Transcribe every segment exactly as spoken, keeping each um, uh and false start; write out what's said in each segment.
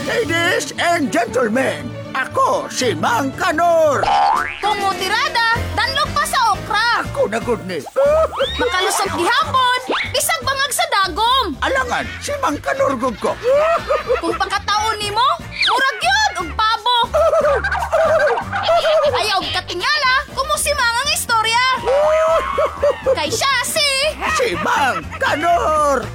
Ladies and gentlemen, ako si Mang Kanor. Tumutirada, danlog pa sa okra. Ako na good ni. Makalusot gihapon, bisag bangag sa dagom. Alangan, si Mang Kanor gud ko. Kung pagkataon nimo, murag yun og pabo. Ayaw og katingala, kumusimang ang istorya. Kay siya si... Si Mang Kanor.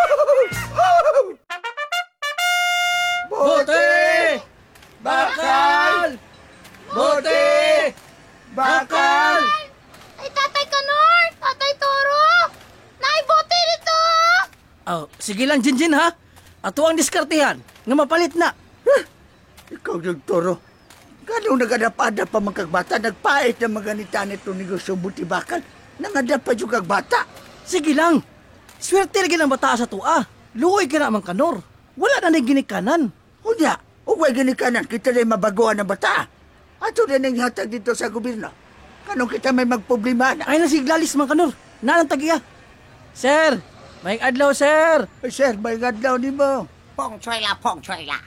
Bote! Bakal! Bote! Bakal! Ay, Tatay Kanor! Tatay Toro! Naibote nito! Oh, sige lang, Jinjin, ha? Ato ang diskartihan, nga mapalit na. Ikaw yung toro. Ganong nagadap-adap pa magkagbata, nagpait na maganitan itong negosyo buti bakal. Nangadap pa yung kagbata. Sige lang. Swerte lagi ng bata sa tua. Luoy ka na, Mang Kanor. Wala na nang ginikanan. Hunya, huwag ginikanan, kita rin mabaguan ng bata. Ato rin ang hatag dito sa gobyerno. Kanong kita may magproblema na. Ay na si Glalis, Mang Kanor. Nanang tagiya. Sir, may adlaw, sir. Ay, sir, may gadlaw ni mo. Pong choy la, pong choy la.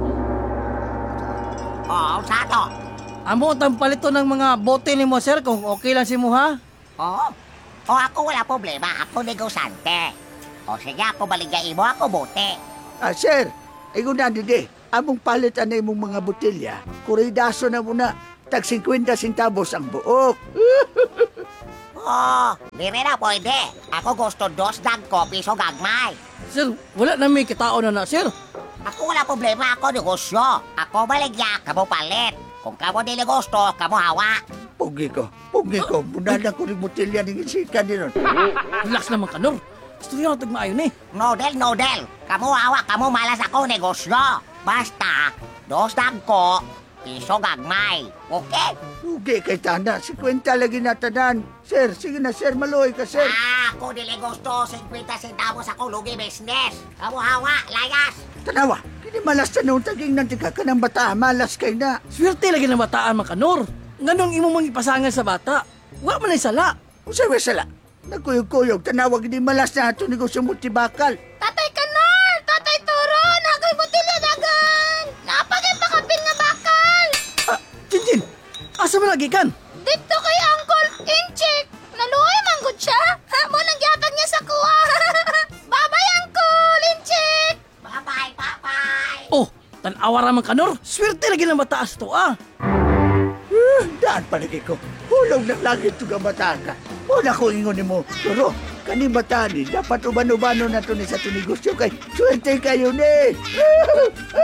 Oh, sa to? Amo ang palito ng mga bote ni mo, sir, kung okay lang si mo, ha? Oh, oh ako wala problema. Ako negosante. O sige, ako baligay mo, ako bote. Ah, sir, ay gunan didi. Among palit anay mong mga botelya. Kuridaso na muna. Tag fifty centavos ang buok. Oh, dire na pwede. Ako gusto dos dagko, piso gagmay. Sir, wala na may kitao na na, sir. Ako wala problema, ako negosyo. Ako baligya, kamo palit. Kung kamo dili gusto, kamo hawa. Pugi ko, pugi ko. Bunada ko rin botelya ng isikan din. Relax na, Mang Kanor. Istorya na tagmaayo ni. Nodel, nodel. Kamo hawa, kamo malas ako negosyo. Basta, dos dagko, piso gagmay. Okay? Pugi kay Tana, fifty lagi na tanan. Sir, sige na sir, maluoy ka sir. Ah, ako dili gusto, fifty centavos ako lugi business. Kamo hawa, layas. Tanawa, kini malas tanong taging nantika ka ng bata, malas kay na. Swerte lagi ng bataan, Mang Kanor. Nganong imo mang ipasangan sa bata. Wa man ay sala. Usay sala. Nagkuyog-kuyog, tanawag hindi malas na ito negosyo multibakal. Tatay Kanor! Tatay Toro! Nagoy botelya dagan! Napagay pakapin nga bakal! Ah, Jinjin, asa man lagi kan? Dito kay Uncle Inchik! Naluoy manggod siya! Ha, mo nang gihatag niya sa kuha! Babay, Uncle Inchik! Bye-bye, bye-bye. Oh, tan-awa ra, Mang Kanor. Swerte lagi ng bataas to, ah. Uh, daan palagi ko. Hulog na langit ito ka bata ka. Wala ko ingon ni mo. Pero, kani bata ni, dapat uban-ubano na ito ni sa ito negosyo kay swerte kayo ni.